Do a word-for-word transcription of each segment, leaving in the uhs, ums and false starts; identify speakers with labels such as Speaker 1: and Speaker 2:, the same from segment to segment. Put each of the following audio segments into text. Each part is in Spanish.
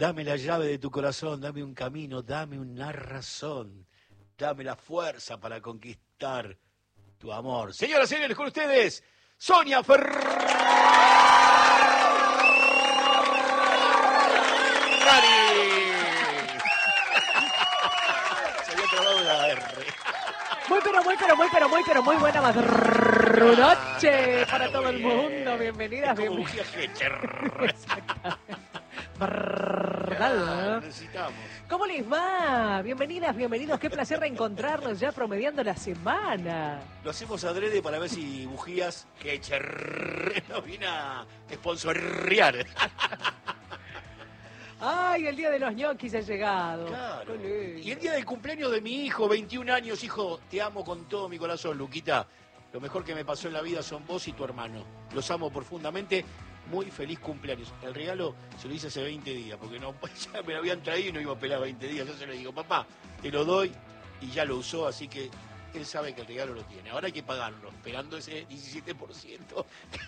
Speaker 1: Dame la llave de tu corazón, dame un camino, dame una razón. Dame la fuerza para conquistar tu amor. Señoras y señores, con ustedes, Sonia Ferrari. Se había trabado la R.
Speaker 2: Muy, pero muy, pero muy, pero muy, pero muy buena madrunoche para todo el mundo. Bienvenidas,
Speaker 1: es como
Speaker 2: bienvenidas.
Speaker 1: bujía Hecher.
Speaker 2: ¿Verdad?
Speaker 1: Necesitamos.
Speaker 2: ¿Cómo les va? Bienvenidas, bienvenidos. Qué placer reencontrarnos ya promediando la semana.
Speaker 1: Lo hacemos adrede para ver si bujías Hecher nos viene a sponsorear.
Speaker 2: Ay, el día de los ñoquis ha llegado.
Speaker 1: Claro.
Speaker 2: Qué lindo.
Speaker 1: Y el día del cumpleaños de mi hijo, veintiún años, hijo, te amo con todo mi corazón, Luquita. Lo mejor que me pasó en la vida son vos y tu hermano. Los amo profundamente. Muy feliz cumpleaños. El regalo se lo hice hace veinte días, porque no, ya me lo habían traído y no iba a esperar veinte días. Yo se le digo, papá, te lo doy, y ya lo usó, así que él sabe que el regalo lo tiene. Ahora hay que pagarlo, esperando ese diecisiete por ciento.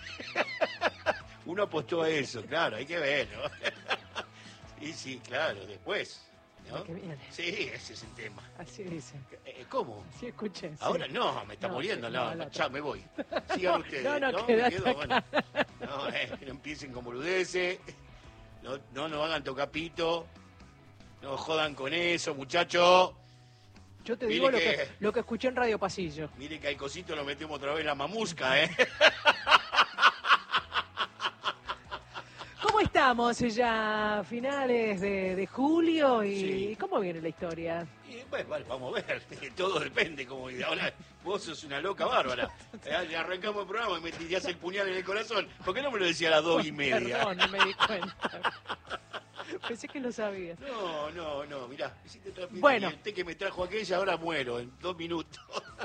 Speaker 1: Uno apostó a eso, claro, hay que verlo. Sí, sí, claro, después, ¿no?
Speaker 2: Qué bien.
Speaker 1: Sí, ese es el tema.
Speaker 2: Así dice.
Speaker 1: Eh, ¿Cómo?
Speaker 2: Sí, escuché. sí.
Speaker 1: Ahora no, me está
Speaker 2: No,
Speaker 1: muriendo,
Speaker 2: sí,
Speaker 1: no,
Speaker 2: no,
Speaker 1: no,
Speaker 2: la
Speaker 1: ya me voy. Sigan ustedes.
Speaker 2: no, no,
Speaker 1: ¿no?
Speaker 2: quédate
Speaker 1: Me quedo,
Speaker 2: acá.
Speaker 1: bueno. No, eh, no empiecen con boludeces, no, no nos hagan tocapito, no jodan con eso, muchachos.
Speaker 2: Yo te
Speaker 1: Mire
Speaker 2: digo lo
Speaker 1: que-
Speaker 2: que, lo que escuché en Radio Pasillo.
Speaker 1: Mire que hay cosito, lo metemos otra vez en la mamusca, ¿eh?
Speaker 2: ¿Cómo estamos ya a finales de, de julio y
Speaker 1: Sí.
Speaker 2: cómo viene la historia?
Speaker 1: Y, bueno, vale, vamos a ver, todo depende, como ahora vos sos una loca bárbara. Eh, arrancamos el programa y me tirás el puñal en el corazón. ¿Por qué no me lo decía a las dos y media?
Speaker 2: Perdón, no me di cuenta. Pensé que lo sabía.
Speaker 1: No, no, no, mirá, hiciste otra-
Speaker 2: Bueno.
Speaker 1: y el té que me trajo aquella, ahora muero en dos minutos.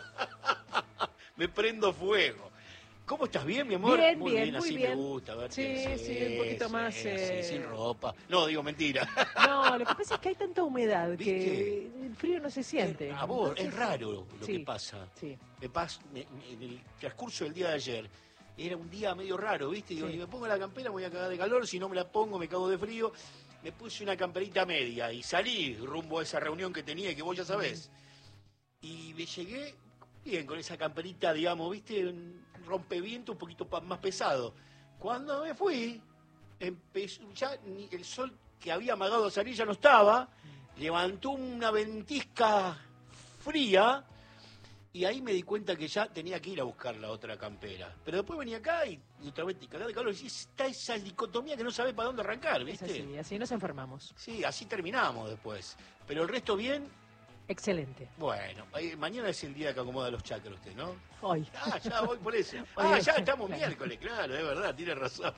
Speaker 1: Me prendo fuego. ¿Cómo estás? ¿Bien, mi amor?
Speaker 2: Bien,
Speaker 1: muy
Speaker 2: bien,
Speaker 1: bien,
Speaker 2: muy
Speaker 1: así
Speaker 2: bien.
Speaker 1: me gusta verte.
Speaker 2: Sí, sí, un poquito más,
Speaker 1: sí,
Speaker 2: eh,
Speaker 1: sin ropa. No, digo mentira.
Speaker 2: No, lo que pasa es que hay tanta humedad que
Speaker 1: ¿Viste?
Speaker 2: el frío no se siente.
Speaker 1: A vos,
Speaker 2: Entonces,
Speaker 1: es raro lo
Speaker 2: sí,
Speaker 1: que pasa.
Speaker 2: Sí.
Speaker 1: Me pas, me- me- en el transcurso del día de ayer, era un día medio raro, ¿viste? Digo,
Speaker 2: Sí.
Speaker 1: si me pongo la campera me voy a cagar de calor, si no me la pongo me cago de frío. Me puse una camperita media y salí rumbo a esa reunión que tenía y que vos ya sabés. Y me llegué bien con esa camperita, digamos, ¿viste? Un rompeviento un poquito pa- más pesado. Cuando me fui, empezó, ya ni el sol que había amagado a salir ya no estaba, levantó una ventisca fría y ahí me di cuenta que ya tenía que ir a buscar la otra campera. Pero después venía acá y, y otra vez te cagás de calor. Y está esa dicotomía que no sabe para dónde arrancar,
Speaker 2: Es
Speaker 1: ¿viste?
Speaker 2: así, así nos enfermamos.
Speaker 1: Sí, así terminamos después. Pero el resto bien,
Speaker 2: Excelente.
Speaker 1: bueno. ahí- mañana es el día que acomoda los chakras usted, ¿no?
Speaker 2: Hoy.
Speaker 1: Ah, ya voy por eso.
Speaker 2: Hoy
Speaker 1: Ah,
Speaker 2: es-
Speaker 1: ya estamos
Speaker 2: claro.
Speaker 1: miércoles, claro, es verdad, tiene razón.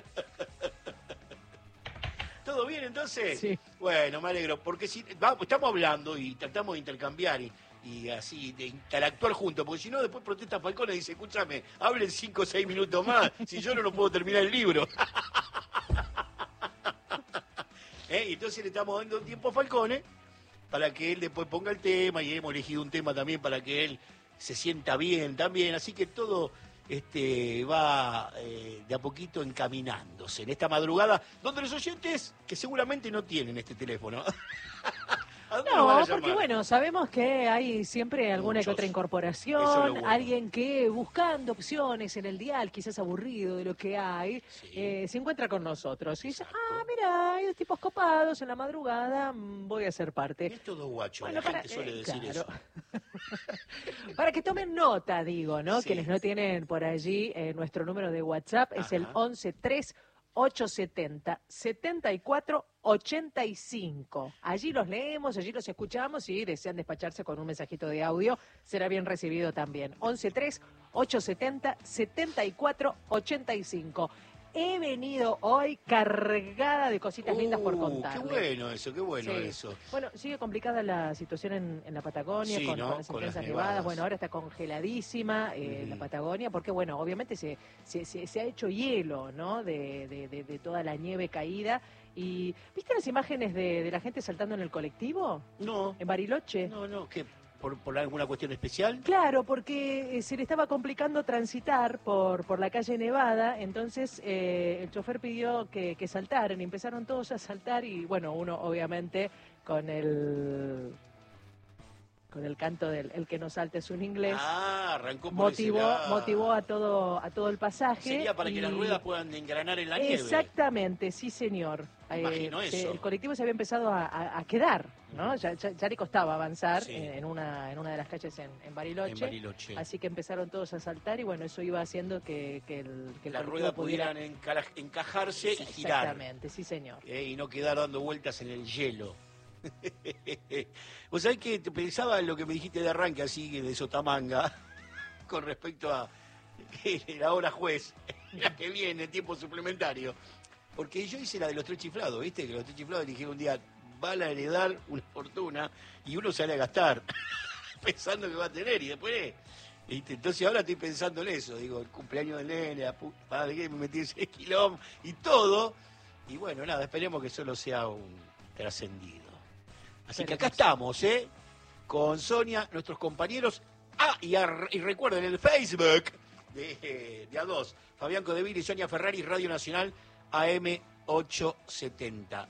Speaker 1: ¿Todo bien entonces?
Speaker 2: Sí.
Speaker 1: Bueno, me alegro, porque si vamos, estamos hablando y tratamos de intercambiar y, y así, de interactuar juntos, porque si no, después protesta Falcón y dice, escúchame, hablen cinco o seis minutos más, si yo no, no puedo terminar el libro. ¿Eh? Y entonces le estamos dando tiempo a Falcone para que él después ponga el tema y hemos elegido un tema también para que él se sienta bien también, así que todo este va eh, de a poquito encaminándose en esta madrugada, donde los oyentes que seguramente no tienen este teléfono. ¿A dónde nos van a
Speaker 2: No,
Speaker 1: llamar?
Speaker 2: porque bueno, sabemos que hay siempre alguna que
Speaker 1: Muchos.
Speaker 2: otra
Speaker 1: Eso es lo
Speaker 2: incorporación,
Speaker 1: bueno.
Speaker 2: alguien que buscando opciones en el dial, quizás aburrido de lo que hay,
Speaker 1: Sí.
Speaker 2: eh, se encuentra con nosotros y dice,
Speaker 1: Exacto.
Speaker 2: ah, mira, hay dos tipos copados en la madrugada, mm, voy a ser parte.
Speaker 1: Es todo guacho,
Speaker 2: Bueno,
Speaker 1: la
Speaker 2: para-
Speaker 1: gente suele
Speaker 2: eh,
Speaker 1: decir
Speaker 2: claro.
Speaker 1: eso.
Speaker 2: Para que tomen nota, digo, ¿no?
Speaker 1: Sí.
Speaker 2: Quienes no tienen por allí eh, nuestro número de WhatsApp es el
Speaker 1: Ajá.
Speaker 2: once tres ocho setenta setenta y cuatro ochenta y cinco. Allí los leemos, allí los escuchamos y desean despacharse con un mensajito de audio, será bien recibido también. once tres ocho setenta setenta y cuatro ochenta y cinco. He venido hoy cargada de cositas lindas por
Speaker 1: Uh,
Speaker 2: contarles.
Speaker 1: Qué bueno eso, qué bueno
Speaker 2: Sí.
Speaker 1: eso.
Speaker 2: Bueno, sigue complicada la situación en, en la Patagonia
Speaker 1: Sí,
Speaker 2: con,
Speaker 1: ¿no?
Speaker 2: con las
Speaker 1: Con
Speaker 2: intensas
Speaker 1: las
Speaker 2: nevadas.
Speaker 1: nevadas.
Speaker 2: Bueno, ahora está congeladísima eh,
Speaker 1: Ujú.
Speaker 2: la Patagonia porque, bueno, obviamente se, se, se, se ha hecho hielo, ¿no? De, de, de, de toda la nieve caída. Y ¿viste las imágenes de, de la gente saltando en el colectivo?
Speaker 1: No,
Speaker 2: En Bariloche.
Speaker 1: no, no, ¿qué? por, por alguna cuestión especial?
Speaker 2: Claro, porque eh, se le estaba complicando transitar por, por la calle Nevada, entonces eh, el chofer pidió que, que saltaran, y empezaron todos a saltar y bueno, uno obviamente con el con el canto del el que no salte es un inglés.
Speaker 1: Ah, arrancó por
Speaker 2: motivó
Speaker 1: ese lado.
Speaker 2: motivó a todo a todo el pasaje.
Speaker 1: Sería para
Speaker 2: y...
Speaker 1: que las ruedas puedan engranar en la nieve.
Speaker 2: Exactamente, sí señor.
Speaker 1: Imagino
Speaker 2: Eh,
Speaker 1: eso.
Speaker 2: se- el colectivo se había empezado a, a- a quedar, ¿no? Ya, ya- ya le costaba avanzar
Speaker 1: Sí.
Speaker 2: en, en una en una de las calles en, en Bariloche.
Speaker 1: En Bariloche.
Speaker 2: Así que empezaron todos a saltar y bueno, eso iba haciendo que, que el, que el
Speaker 1: Las
Speaker 2: colectivo
Speaker 1: ruedas
Speaker 2: pudiera...
Speaker 1: pudieran encara- encajarse y girar.
Speaker 2: Exactamente, sí señor.
Speaker 1: Eh, y no quedar dando vueltas en el hielo. Vos sabés que te pensaba en lo que me dijiste de arranque, así de Sotamanga, con respecto a la hora juez, la que viene, tiempo suplementario. Porque yo hice la de los tres chiflados, ¿viste? Que los tres chiflados dijeron un día, van a heredar una fortuna y uno sale a gastar, pensando que va a tener y después... ¿viste? Entonces ahora estoy pensando en eso, digo, el cumpleaños del nene, la puta madre que me metí en seis kilómetros y todo. Y bueno, nada, esperemos que solo sea un trascendido. Así que acá estamos, ¿eh? Con Sonia, nuestros compañeros. Ah, y, a- y recuerden el Facebook de, de A dos, Fabián Codeville y Sonia Ferrari, Radio Nacional A M ochocientos setenta.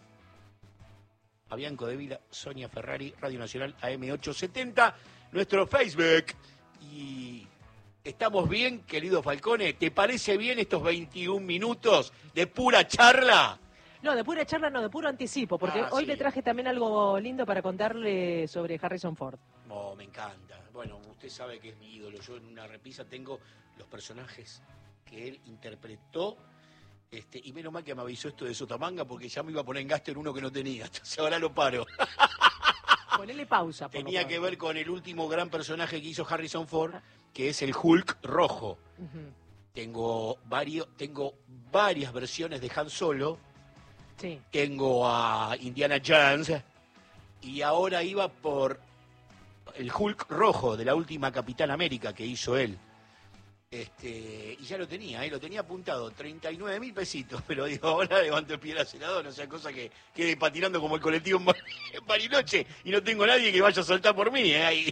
Speaker 1: Fabián Codeville, Sonia Ferrari, Radio Nacional A M ochocientos setenta, nuestro Facebook. Y estamos bien, querido Falcone. ¿Te parece bien estos veintiún minutos de pura charla?
Speaker 2: No, de pura charla no, de puro anticipo, porque
Speaker 1: Ah,
Speaker 2: hoy
Speaker 1: sí.
Speaker 2: le traje también algo lindo para contarle sobre Harrison Ford.
Speaker 1: Oh, me encanta. Bueno, usted sabe que es mi ídolo. Yo en una repisa tengo los personajes que él interpretó. Este, y menos mal que me avisó esto de Sotamanga, porque ya me iba a poner en gasto en uno que no tenía. Entonces ahora lo paro.
Speaker 2: Ponele pausa. Por lo
Speaker 1: Tenía que
Speaker 2: pronto.
Speaker 1: ver con el último gran personaje que hizo Harrison Ford, que es el Hulk rojo.
Speaker 2: Ujú.
Speaker 1: Tengo varios, tengo varias versiones de Han Solo.
Speaker 2: Sí.
Speaker 1: Tengo a Indiana Jones. Y ahora iba por el Hulk rojo de la última Capitán América que hizo él. Este, y ya lo tenía, ¿eh? Lo tenía apuntado, treinta y nueve mil pesitos, pero digo, ahora levanto el pie al acelerador, no sea cosa que quede patinando como el colectivo en Bar- en Bariloche y no tengo nadie que vaya a saltar por mí, ¿eh? Ahí.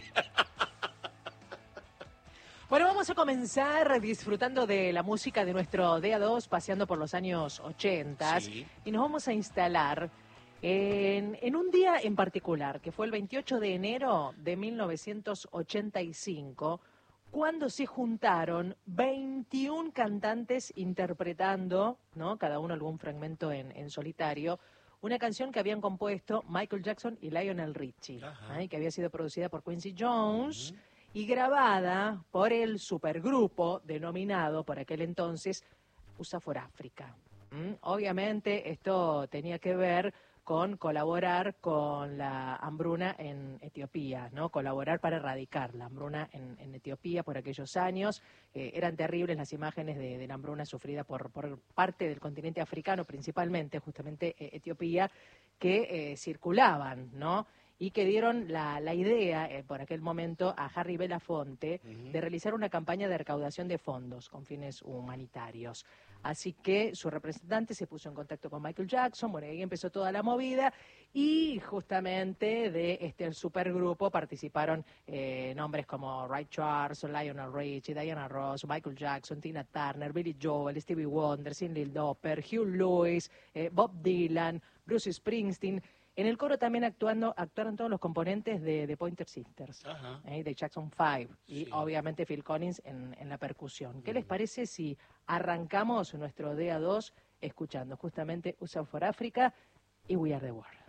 Speaker 2: Bueno, vamos a comenzar disfrutando de la música de nuestro D A dos, paseando por los años ochenta,
Speaker 1: Sí.
Speaker 2: y nos vamos a instalar en, en un día en particular, que fue el veintiocho de enero de mil novecientos ochenta y cinco, cuando se juntaron veintiún cantantes interpretando, ¿no?, cada uno algún fragmento en, en solitario, una canción que habían compuesto Michael Jackson y Lionel Richie,
Speaker 1: Ajá.
Speaker 2: ¿eh? que había sido producida por Quincy Jones,
Speaker 1: Ujú.
Speaker 2: y grabada por el supergrupo denominado por aquel entonces USA for Africa. ¿Mm? Obviamente esto tenía que ver con colaborar con la hambruna en Etiopía, ¿no? Colaborar para erradicar la hambruna en, en Etiopía por aquellos años. Eh, eran terribles las imágenes de, de la hambruna sufrida por, por parte del continente africano, principalmente justamente eh, Etiopía, que eh, circulaban, ¿no?, y que dieron la, la idea, eh, por aquel momento, a Harry Belafonte
Speaker 1: Ujú.
Speaker 2: de realizar una campaña de recaudación de fondos con fines humanitarios. Así que su representante se puso en contacto con Michael Jackson, bueno, y ahí empezó toda la movida, y justamente de este supergrupo participaron eh, nombres como Ray Charles, Lionel Richie, Diana Ross, Michael Jackson, Tina Turner, Billy Joel, Stevie Wonder, Cyndi Lauper, Hugh Lewis, eh, Bob Dylan, Bruce Springsteen. En el coro también actuando, actuaron todos los componentes de, de Pointer Sisters,
Speaker 1: Ajá.
Speaker 2: ¿eh? de Jackson Five, y
Speaker 1: Sí.
Speaker 2: obviamente Phil Collins en, en la percusión. ¿Qué
Speaker 1: Mm.
Speaker 2: les parece si arrancamos nuestro D A dos escuchando justamente U S A for Africa y We Are the World?